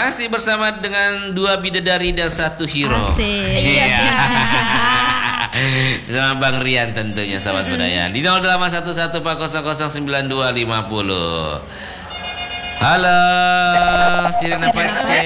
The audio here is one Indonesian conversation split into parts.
masih bersama dengan dua bidadari dan satu hero. Asik. Iya. Sama Bang Rian tentunya sahabat budaya. Di 0811400950. Halo, Sirina Pace.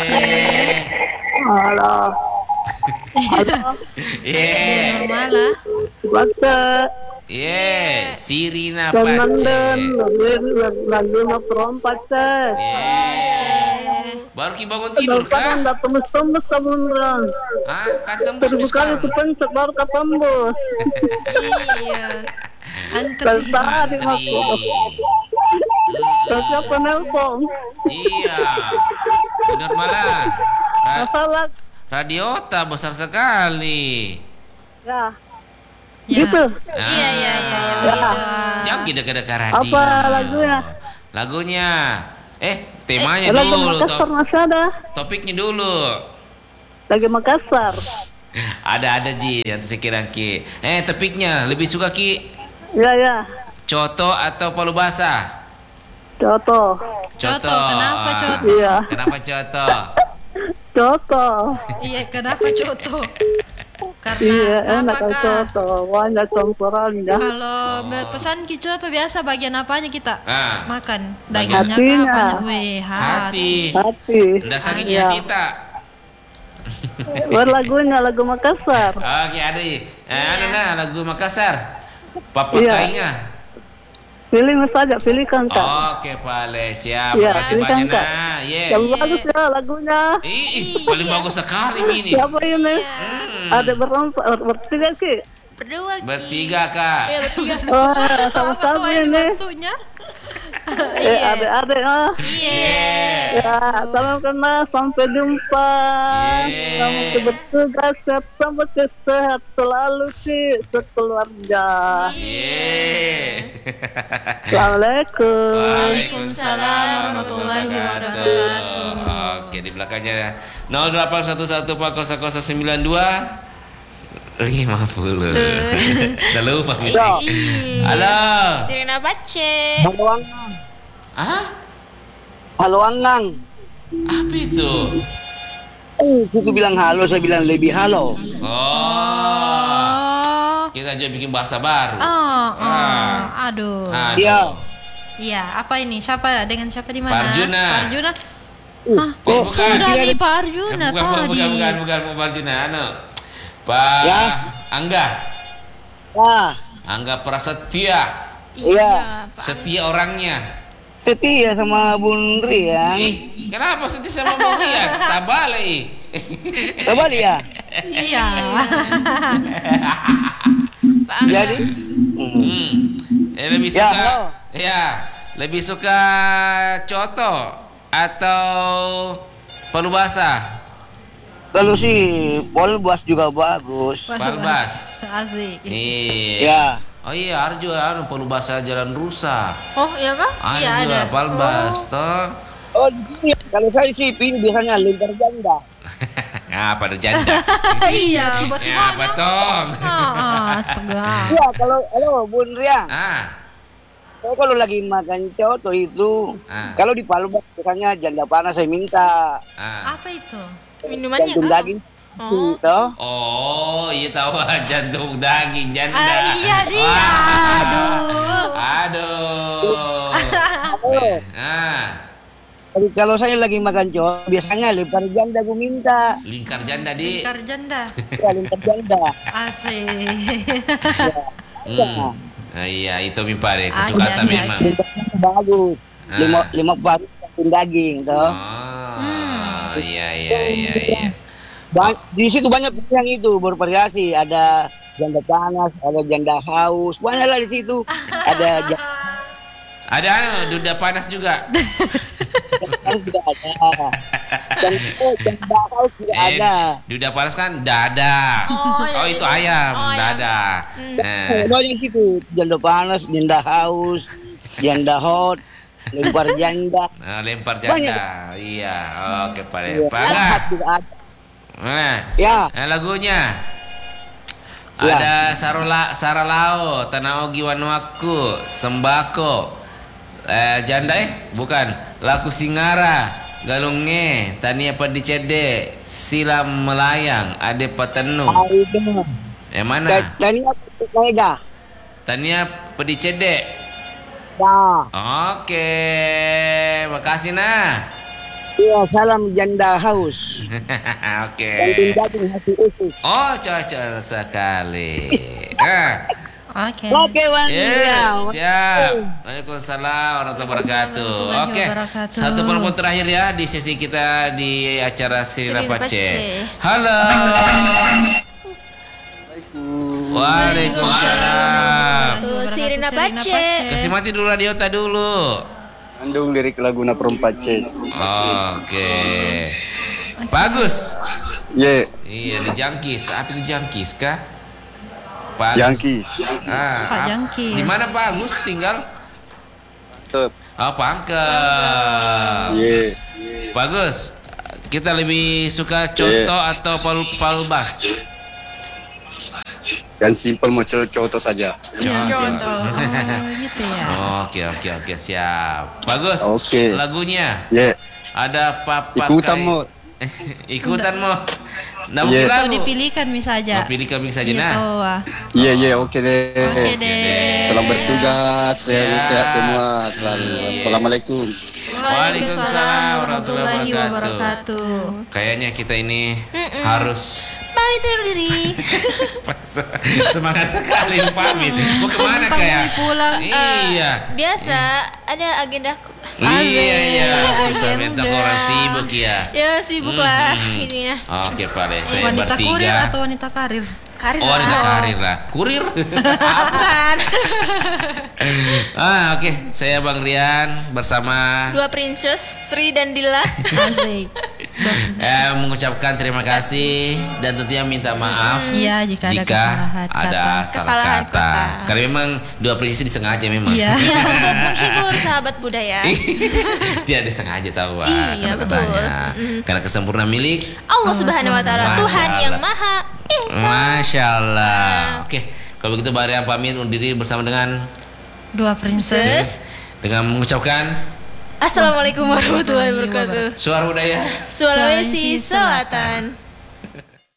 Halo. Halo. Yeah. Malah. Baca. Yeah, Sirina Teman Pace. dan lagu perompat teh. Yeah. Baru ki bangun tidur Kan kah? dah tembus-tembus kamunran. Ah, kan tembus nih Terbuka itu sekarang. pencet baru ketembus. Iya. Antri. Tadi Antri. masuk. Siapa nelpon? Iya. Benar malah. Masalah. Radiota besar sekali. Ya. Ya. Gitu. Iya Ah. begitu. Jangan dekat-dekat radio. Apa lagunya? Lagunya. Temanya Lagi dulu. Makassar masih ada. Topiknya dulu. Lagi Makassar. Ada Ji, nanti saya kira Ki. Topiknya lebih suka Ki Ya ya. coto atau palu basah? Coto. Coto, kenapa coto? Iya. Kenapa coto? Coto. Iya, kenapa coto? Karena Iya, enak apa kalau Kak? coto. Banyak campurannya. Kalau pesan ki coto biasa bagian apanya kita? Ah. Makan. Bagian Dagingnya hatinya. kah apanya? Wih, Hati. Hati. Nggak sakit Iya. kita. Berlagunya lagu Makassar. Oke, Adi. Lagu Makassar. Papa Iya. kainya. Pilih saja, pilihkan Kak. Oke, Pale. Siap. Iya, Makasih silakan, banyak. Kak. Nah, yes. Yang bagus ya lagunya. Paling bagus sekali ini. Siapa ini? Ada berempat, bertiga sih. Berdua ki. Bertiga, Kak. Iya, bertiga. Oh, Apa sama-sama tuh ini ini. maksudnya? Iya. Adik-adik Iya. Ya, salam kenal, sampai jumpa. Yeay. Kamu bertugas, sampai sehat selalu sih sekeluarga. Yeay. Assalamualaikum. Waalaikumsalam warahmatullahi wabarakatuh. Oke, di belakangnya 0811400092 50. Udah lupa misi. Halo. Sirina Pace. Halo Angang. Ah? Halo Angang. Apa itu? Situ bilang halo, saya bilang lebih halo. Oh. Oh. Kita aja bikin bahasa baru. Aduh. Aduh. Iya. Iya, apa ini? Siapa dengan siapa di mana? Parjuna. Parjuna. Kok bukan. Sudah tidak di ada- Parjuna tadi. Bukan Parjuna. Pak Ya. Angga. Ah, Angga Prasetya. iya. Setia orangnya. Setia sama Bun Rian. Kenapa setia sama Bang Rian? Tabale. Coba dia. Iya. Jadi, Lebih Ya, suka halo. lebih suka coto atau palu basah? kalau si Polbas juga bagus. Palbas. Asik. Iya. Ya. Oh iya, ada juga palu basah jalan rusa. Oh, iya kah? Ada Iya, juga ada. palbas toh. Oh, di sini kalau saya sih pilih biasanya lempar janda. Apa ada janda? Iya, buat Ya, apa tong? Astaga. Iya, halo Bun Rian. Saya kalau lagi makan coto itu, kalau di Palembang biasanya janda panas saya minta. Apa itu? Minumannya Jantung apa? daging gitu. Oh, iya tahu jantung daging janda. Iya dia. Aduh. Kalau saya lagi makan coto, biasanya lempar janda gue minta. Lingkar janda di. Lingkar janda. Ya, lempar janda. Asik. Iya, itu mipare kesukaan iya, memang. Lempar janda bagus. Lima paru jantung daging toh. Oh, iya. Di situ banyak yang itu bervariasi. Ada janda panas, ada janda haus, banyak lah di situ. Ada Ada duda panas juga. janda panas juga ada. Janda haus juga ada. Duda panas kan dada. Oh, itu ayam, dada. Banyak di situ. Janda panas, janda haus, janda hot, lempar janda. Lempar janda. Banyak. Iya, oke Pak. Lahat juga ada. Ya. Lagunya. Ya. Ada Saralao, Tanah Ogi Wanuaku, Sembako. Janda bukan. Laku Singara, galunge, tania pedicede, silam melayang, ade petenu. Itu. Yang mana? Tania Mega. Tania pedicede. Ya. Oke, makasih nah. Iya, salam janda haus. Oke. Daging hati usus. Oh, cocok sekali. Oke. Oke, Wan. Ya, siap. Waalaikumsalam warahmatullahi wabarakatuh. Oke, satu penelpon terakhir ya di sesi kita di acara Sirina Pace. Halo. Waalaikumsalam. Tuh Sirina Pace. Kasih mati dulu radio ta dulu. Andung lirik lagu Naprom Paces. Oke. Bagus. Ye, Iya, di Jangkis. Apa itu Jangkis kah? Pak Jangkis. Pak Jangkis. Di mana Pak Agus tinggal? Oh, Pangkep. Ye. Bagus. Kita lebih suka contoh atau palu bas? Yang simpel mau contoh saja. Contoh. Gitu ya. Oke, siap. Bagus. Oke. Lagunya Ye. ada Papa Ikutan mo. Ikutan mo. Nah, Ye. Atau dipilih kami saja. pilih kambing saja Gitu, nah. wah. Ye, oke deh. Oke deh. Selamat bertugas, sehat semua. Assalamualaikum. Waalaikumsalam warahmatullahi wabarakatuh. Kayaknya kita ini harus Pamit tidur diri. semangat sekali pamit. Mau kemana Tentang kayak? mau pulang. Iya. Biasa ada agendaku. Iya, susah Ya minta udah. orang sibuk ya. Ya sibuk lah ininya. Oke, Pak deh. Saya Wanita kurir bertiga. atau wanita karir? Karir Oh, wanita lah. karir lah. Kurir? Bukan. Oke. Saya Bang Rian bersama Dua princess, Sri dan Dila. Asik. mengucapkan terima kasih dan tentunya minta maaf Iya, jika ada kesalahan ada kata. salah Kesalahan kata. kata. Karena memang dua prinsip disengaja memang. Iya. Untuk menghibur sahabat budaya. Dia disengaja tahu Pak, Iya, kata-katanya. Karena kesempurnaan milik Allah Subhanahu wa taala, Masya Tuhan Allah. yang Maha Esa. Masya Allah. Oke, kalau begitu Bang Rian pamit undur diri bersama dengan Dua princess. dengan mengucapkan Assalamualaikum warahmatullahi wabarakatuh. suara budaya. Sulawesi Selatan.